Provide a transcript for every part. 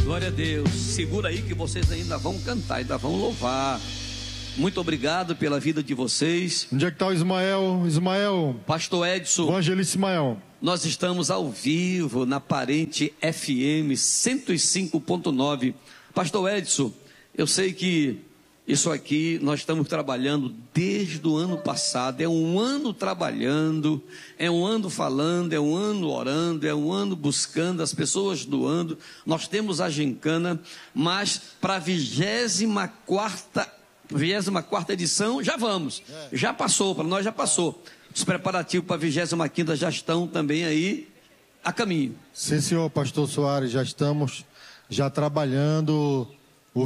Glória a Deus. Segura aí que vocês ainda vão cantar, ainda vão louvar. Muito obrigado pela vida de vocês. Onde é que está o Ismael? Ismael. Pastor Edson. Evangelista Ismael. Nós estamos ao vivo na Parente FM 105.9. Pastor Edson, eu sei que isso aqui nós estamos trabalhando desde o ano passado. É um ano trabalhando, é um ano falando, é um ano orando, é um ano buscando, as pessoas doando. Nós temos a gincana, mas para a 24ª edição já vamos. Já passou, para nós já passou. Os preparativos para a 25ª já estão também aí a caminho. Sim, senhor pastor Soares, já estamos trabalhando o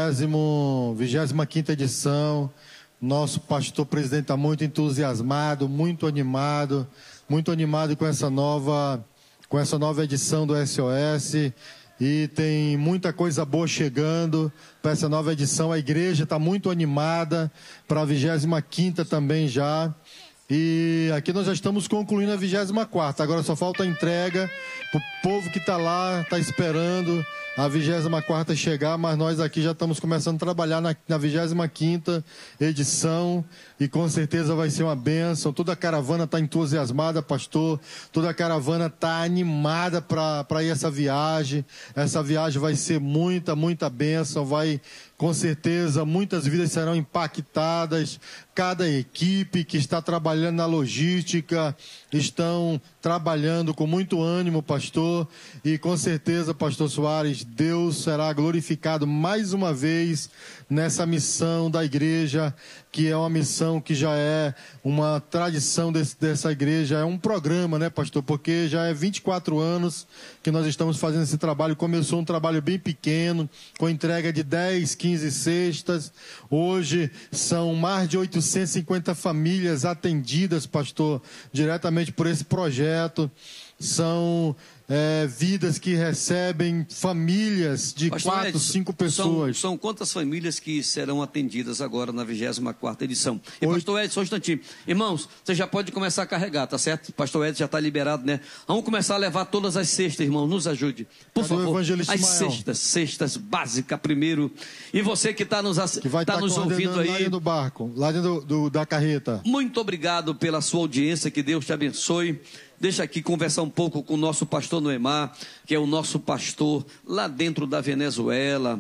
25ª edição. Nosso pastor presidente está muito entusiasmado, muito animado com essa nova edição do SOS. E tem muita coisa boa chegando para essa nova edição. A igreja está muito animada para a 25ª também já. E aqui nós já estamos concluindo a 24ª. Agora só falta a entrega para o povo que está lá, está esperando a 24ª chegar. Mas nós aqui já estamos começando a trabalhar na 25ª edição. E com certeza vai ser uma bênção. Toda a caravana está entusiasmada, pastor. Toda a caravana está animada para ir essa viagem. Essa viagem vai ser muita bênção. Com certeza, muitas vidas serão impactadas. Cada equipe que está trabalhando na logística estão trabalhando com muito ânimo, pastor. E com certeza, pastor Soares, Deus será glorificado mais uma vez nessa missão da igreja, que é uma missão que já é uma tradição dessa igreja. É um programa, né, pastor? Porque já é 24 anos que nós estamos fazendo esse trabalho. Começou um trabalho bem pequeno, com entrega de 10, 15 cestas. Hoje são mais de 850 famílias atendidas, pastor, diretamente por esse projeto. São vidas que recebem, famílias de Pastor 4, Edson, 5 pessoas. São quantas famílias que serão atendidas agora na 24ª edição? E Pastor Edson, só um instantinho. Irmãos, você já pode começar a carregar, tá certo? Pastor Edson já está liberado, né? Vamos começar a levar todas as cestas, irmãos. Nos ajude, por favor. As cestas básicas primeiro. E você que está nos ouvindo aí. Lá dentro do barco, lá dentro da carreta. Muito obrigado pela sua audiência, que Deus te abençoe. Deixa aqui conversar um pouco com o nosso pastor Noemar, que é o nosso pastor lá dentro da Venezuela.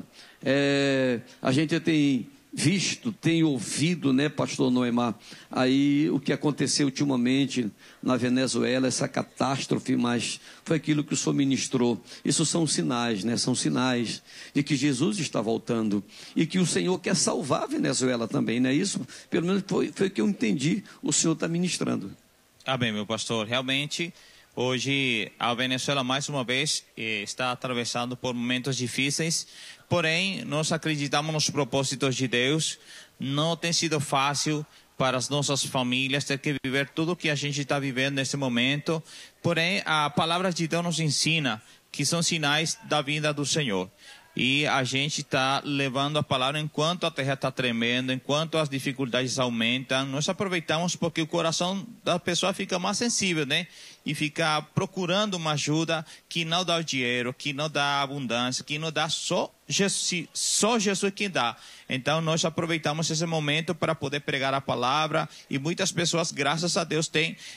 A gente tem visto, tem ouvido, né, pastor Noemar, aí o que aconteceu ultimamente na Venezuela, essa catástrofe, mas foi aquilo que o senhor ministrou. Isso são sinais, né? São sinais de que Jesus está voltando e que o Senhor quer salvar a Venezuela também, não é isso? Pelo menos foi o que eu entendi, o senhor está ministrando. Amém, meu pastor. Realmente, hoje a Venezuela mais uma vez está atravessando por momentos difíceis, porém nós acreditamos nos propósitos de Deus. Não tem sido fácil para as nossas famílias ter que viver tudo o que a gente está vivendo nesse momento, porém a palavra de Deus nos ensina que são sinais da vinda do Senhor. E a gente está levando a palavra enquanto a terra está tremendo, enquanto as dificuldades aumentam. Nós aproveitamos porque o coração da pessoa fica mais sensível, né? E fica procurando uma ajuda que não dá o dinheiro, que não dá abundância, que não dá só Jesus que dá. Então nós aproveitamos esse momento para poder pregar a palavra e muitas pessoas, graças a Deus,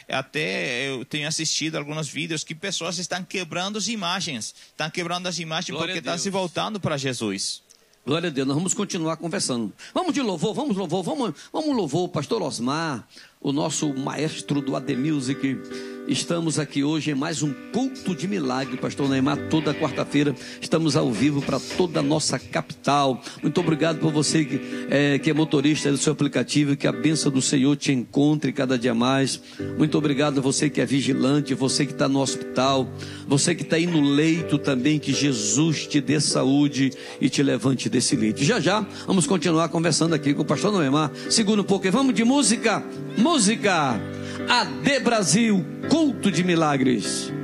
eu tenho assistido alguns vídeos que pessoas estão quebrando as imagens, porque estão se voltando para Jesus. Glória a Deus, nós vamos continuar conversando. Vamos de louvor, vamos louvor o pastor Osmar, o nosso maestro do AD Music. Estamos aqui hoje em mais um culto de milagre, pastor Neymar. Toda quarta-feira estamos ao vivo para toda a nossa capital. Muito obrigado por você que é motorista do seu aplicativo, que a bênção do Senhor te encontre cada dia mais. Muito obrigado a você que é vigilante, você que está no hospital, você que está aí no leito também, que Jesus te dê saúde e te levante desse leito. Já vamos continuar conversando aqui com o pastor Noemar. Segura um pouco e vamos de música. AD Brasil, culto de milagres.